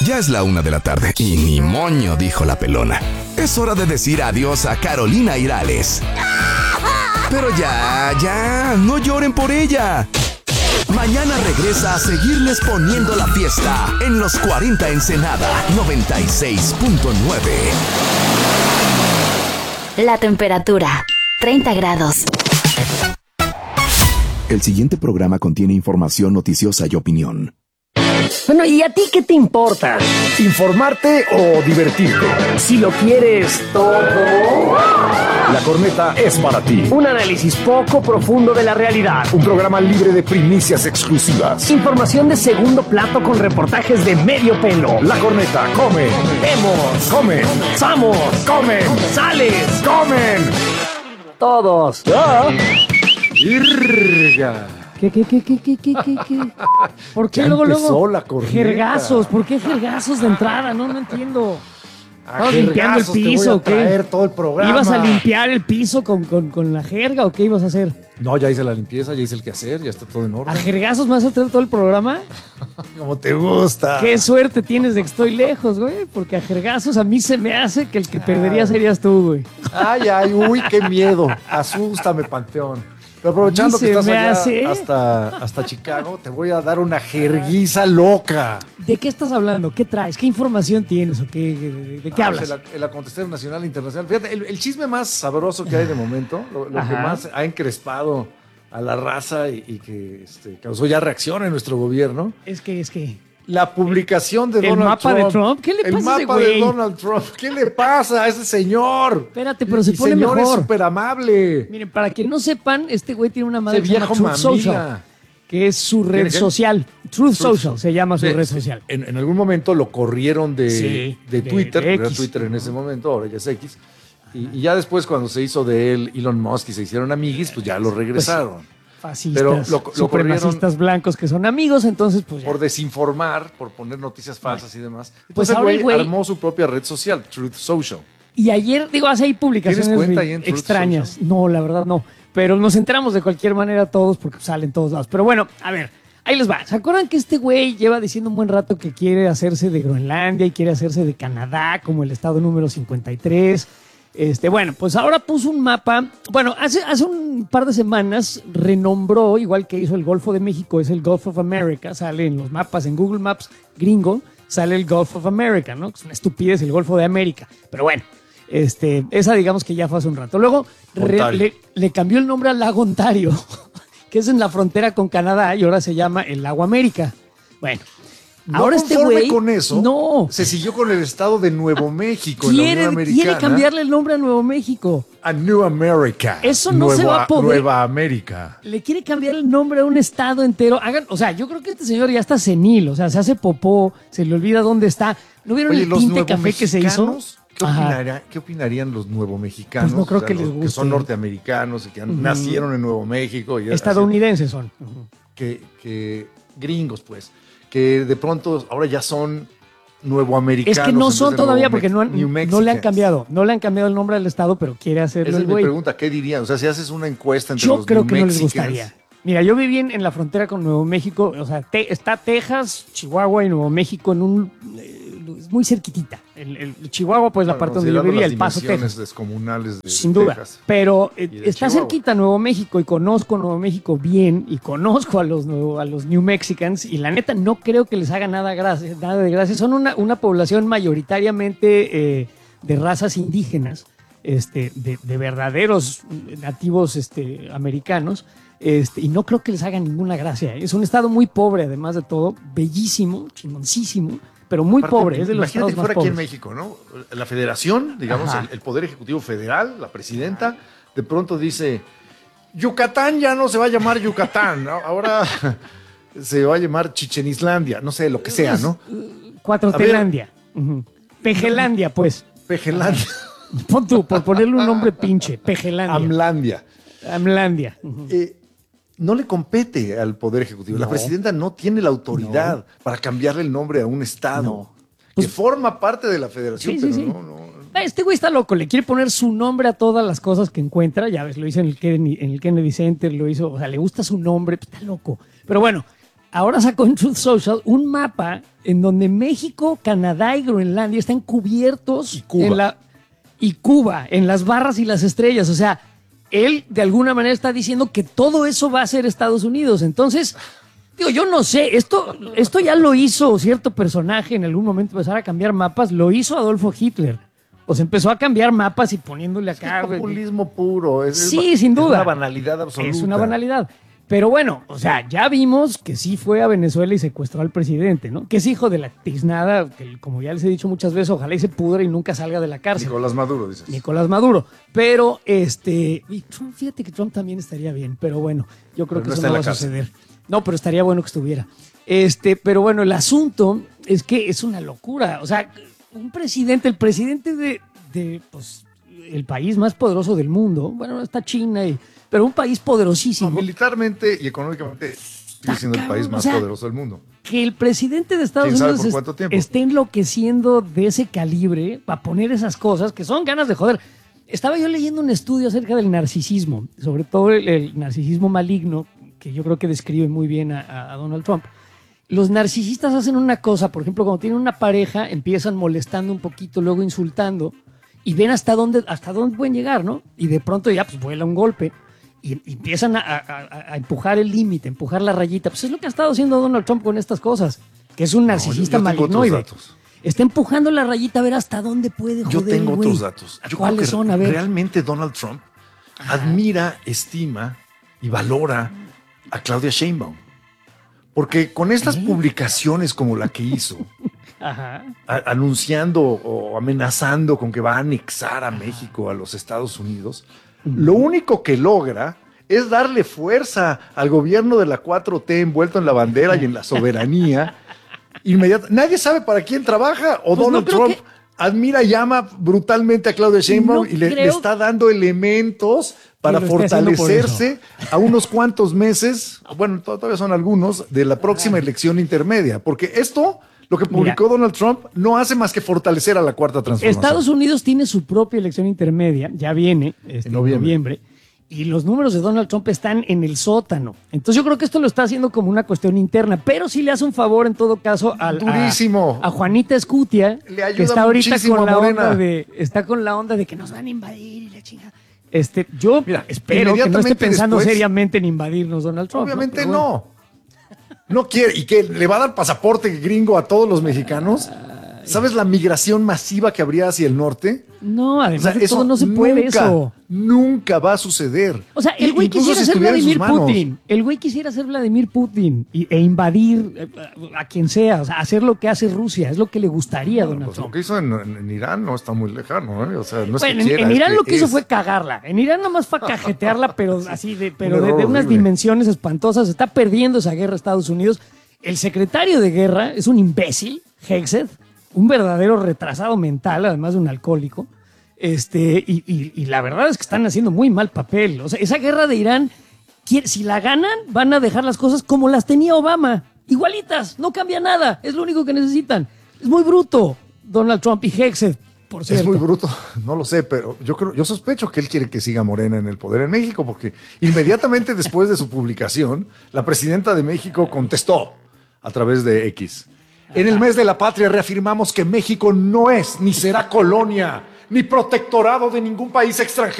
Ya es la 1 de la tarde y ni moño, dijo la pelona. Es hora de decir adiós a Carolina Irales. Pero ya, no lloren por ella. Mañana regresa a seguirles poniendo la fiesta en los 40 Ensenada 96.9. La temperatura, 30 grados. El siguiente programa contiene información noticiosa y opinión. Bueno, ¿y a ti qué te importa? ¿Informarte o divertirte? Si lo quieres todo, La Corneta es para ti. un análisis poco profundo de la realidad. Un programa libre de primicias exclusivas. Información de segundo plato con reportajes de medio pelo. La Corneta come, Vemos, come, comenzamos, comen, sales, comen. todos. ¡Irga! ¿Qué? ¿Por qué Ya luego? empezó la corneta. Jergazos, ¿por qué jergazos de entrada? No entiendo. ¿Estabas qué limpiando el regazos te voy piso a o qué? traer todo el programa. ¿Ibas a limpiar el piso con la jerga o qué ibas a hacer? No, ya hice la limpieza, ya hice el quehacer, ya está todo en ¿A orden. jergazos me vas a traer todo el programa? Como te gusta. Qué suerte tienes de que estoy lejos, güey. Porque a jergazos a mí se me hace que el que perdería serías tú, güey. Ay, uy, qué miedo. Asústame, Panteón. Pero aprovechando que Se estás me allá hace. hasta Chicago, te voy a dar una jerguiza loca. ¿De qué estás hablando? ¿Qué traes? ¿Qué información tienes? ¿O qué, de qué hablas? El acontecer nacional e internacional. Fíjate, el chisme más sabroso que hay de momento, lo que Ajá. más ha encrespado a la raza y que causó ya reacción en nuestro gobierno, Es que... la publicación de ¿El Donald mapa Trump. de Trump? ¿Qué le pasa a El ese mapa güey? de Donald Trump. ¿Qué le pasa a ese señor? Espérate, pero se El pone señor mejor. es súper amable. Miren, para que no sepan, este güey tiene una madre Ese que se llama viejo Truth Social, mamila. que es su red ¿Qué? social. Truth Social se llama su Sí, red sí. social. En algún momento lo corrieron Sí, de Twitter, de era X. Twitter en ese momento, ahora ya es X. Y ya después, cuando se hizo de él Elon Musk y se hicieron amiguis, pues ya lo regresaron. Fascistas, Pero lo supremacistas corrieron blancos que son amigos, entonces pues ya. por desinformar, por poner noticias falsas y demás. Pues Entonces ahora el el güey- güey armó su propia red social, Truth Social. Y ayer, hace ahí publicaciones ¿Tienes cuenta ahí en Truth extrañas. Social? No, la verdad no. Pero nos enteramos de cualquier manera todos porque salen todos lados. Pero bueno, a ver, ahí les va. ¿Se acuerdan que este güey lleva diciendo un buen rato que quiere hacerse de Groenlandia y quiere hacerse de Canadá como el estado número 53? Bueno, pues ahora puso un mapa. Bueno, hace un par de semanas renombró, igual que hizo el Golfo de México, es el Gulf of America, sale en los mapas, en Google Maps gringo, sale el Gulf of America, ¿no? Es una estupidez el Golfo de América. Pero bueno, esa digamos que ya fue hace un rato. Luego Ontario. le cambió el nombre al lago Ontario, que es en la frontera con Canadá y ahora se llama el lago América. Bueno. No Ahora conforme güey con eso, no se siguió con el estado de Nuevo México en la Unión quiere Americana. cambiarle el nombre a Nuevo México. A New America. Eso no se va a poder. Nueva América. Le quiere cambiar el nombre a un estado entero. Yo creo que este señor ya está senil, o sea, se hace popó, se le olvida dónde está. ¿No vieron Oye, el los tinte nuevo café que se hizo? mexicanos, Ajá. ¿Qué opinarían los nuevo mexicanos? Pues no creo que les los guste. Que son norteamericanos y que nacieron en Nuevo México. Y Estadounidenses son. que gringos, pues. Que de pronto ahora ya son nuevoamericanos. Es que no en vez son de todavía Nuevo porque no New le han Mexicans. cambiado. No le han cambiado el nombre al estado, pero quiere hacerlo Esa el es mi güey. pregunta, ¿qué dirían? O sea, si haces una encuesta entre Yo los creo New que no les Mexicans, gustaría. Mira, yo viví en la frontera con Nuevo México, o sea, está Texas, Chihuahua y Nuevo México en es muy cerquitita. El Chihuahua, pues la bueno, parte donde yo considerando vivía, las El Paso, dimensiones Texas. descomunales de Sin duda, Texas. pero y de está Chihuahua. cerquita Nuevo México y conozco Nuevo México bien y conozco a los New Mexicans y la neta no creo que les haga nada de gracia. Son una población mayoritariamente de razas indígenas, de verdaderos nativos americanos, y no creo que les haga ninguna gracia. Es un estado muy pobre, además de todo, bellísimo, chingoncísimo, pero muy Aparte, pobre, es de los imagínate estados que más fuera aquí pobres. en México, ¿no? La federación, digamos, Ajá. el Poder Ejecutivo Federal, la presidenta, de pronto dice, Yucatán ya no se va a llamar Yucatán, ¿no? Ahora se va a llamar Chichen Islandia, no sé, lo que sea, ¿no? Cuatrotelandia. Ujú. Pejelandia, pues. Pejelandia, Pon tú, por ponerle un nombre pinche. Pejelandia. Amlandia. Amlandia. Ujú. No le compete al Poder Ejecutivo. La No. presidenta no tiene la autoridad para cambiarle el nombre a un estado No. que Pues- forma parte de la federación, Sí, pero sí, sí. no. Este güey está loco, le quiere poner su nombre a todas las cosas que encuentra. Ya ves, lo hizo en el Kennedy Center, lo hizo, o sea, le gusta su nombre, pues está loco. Pero bueno, ahora sacó en Truth Social un mapa en donde México, Canadá y Groenlandia están cubiertos y Cuba en las barras y las estrellas. O sea, él de alguna manera está diciendo que todo eso va a ser Estados Unidos. Entonces, digo, yo no sé, esto ya lo hizo cierto personaje en algún momento, empezar a cambiar mapas, lo hizo Adolfo Hitler. O sea, empezó a cambiar mapas y poniéndole acá. Es populismo puro. Sí, sin duda. Es una banalidad absoluta. Es una banalidad. Pero bueno, o sea, ya vimos que sí fue a Venezuela y secuestró al presidente, ¿no? Que es hijo de la tiznada, que como ya les he dicho muchas veces, ojalá y se pudra y nunca salga de la cárcel. Nicolás Maduro, dices. Nicolás Maduro. Pero, y Trump, fíjate que Trump también estaría bien, pero bueno, yo creo que eso no va a suceder. No, pero estaría bueno que estuviera. Pero bueno, el asunto es que es una locura. O sea, un presidente, el presidente de pues, el país más poderoso del mundo, bueno, está China, pero un país poderosísimo. No, militarmente y económicamente sigue siendo el país más poderoso del mundo. Que el presidente de Estados Unidos esté enloqueciendo de ese calibre para poner esas cosas que son ganas de joder. Estaba yo leyendo un estudio acerca del narcisismo, sobre todo el narcisismo maligno, que yo creo que describe muy bien a Donald Trump. Los narcisistas hacen una cosa, por ejemplo, cuando tienen una pareja, empiezan molestando un poquito, luego insultando, y ven hasta dónde pueden llegar, ¿no? Y de pronto ya pues vuela un golpe, y empiezan a empujar el límite, empujar la rayita. Pues es lo que ha estado haciendo Donald Trump con estas cosas, que es un narcisista malignoide. Está empujando la rayita a ver hasta dónde puede joder. Yo tengo otros datos. ¿Cuáles son? A ver. Realmente Donald Trump admira, estima y valora a Claudia Sheinbaum. Porque con estas publicaciones como la que hizo, anunciando o amenazando con que va a anexar a México a los Estados Unidos, lo único que logra es darle fuerza al gobierno de la 4T envuelto en la bandera y en la soberanía. Nadie sabe para quién trabaja o pues Donald Trump admira y ama brutalmente a Claudia Sheinbaum y le está dando elementos para fortalecerse a unos cuantos meses, bueno, todavía son algunos, de la próxima elección intermedia. Porque esto, lo que publicó Donald Trump, no hace más que fortalecer a la Cuarta Transformación. Estados Unidos tiene su propia elección intermedia, ya viene en noviembre, y los números de Donald Trump están en el sótano. Entonces yo creo que esto lo está haciendo como una cuestión interna, pero sí le hace un favor en todo caso a Juanita Escutia, que está ahorita con la onda de que nos van a invadir y la chingada. Yo espero que no esté pensando seriamente en invadirnos Donald Trump. Obviamente no. No quiere. ¿Y que le va a dar pasaporte gringo a todos los mexicanos? ¿Sabes la migración masiva que habría hacia el norte? No, además de todo no se puede eso. Nunca va a suceder. O sea, el güey quisiera ser Vladimir Putin. El güey quisiera ser Vladimir Putin e invadir a quien sea. O sea, hacer lo que hace Rusia. Es lo que le gustaría a Donald Trump. Lo que hizo en Irán no está muy lejano, ¿eh? O sea, no es bueno, que quiera, en Irán lo que hizo fue cagarla. En Irán nomás fue cajetearla, pero así de unas dimensiones espantosas. Está perdiendo esa guerra Estados Unidos. El secretario de guerra es un imbécil, Hegseth, un verdadero retrasado mental, además de un alcohólico. Y la verdad es que están haciendo muy mal papel. O sea, esa guerra de Irán, si la ganan, van a dejar las cosas como las tenía Obama. Igualitas, no cambia nada. Es lo único que necesitan. Es muy bruto, Donald Trump y Hegseth, por cierto. Es muy bruto, no lo sé, pero yo sospecho que él quiere que siga Morena en el poder en México, porque inmediatamente después de su publicación, la presidenta de México contestó a través de X. En el mes de la patria reafirmamos que México no es ni será colonia ni protectorado de ningún país extranjero.